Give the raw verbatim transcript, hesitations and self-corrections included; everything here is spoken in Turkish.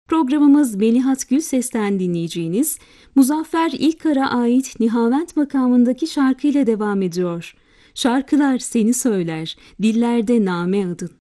Programımız Melihat Gülses'ten dinleyeceğiniz Muzaffer İlkar'a ait Nihavent makamındaki şarkıyla devam ediyor. Şarkılar seni söyler, dillerde name adın.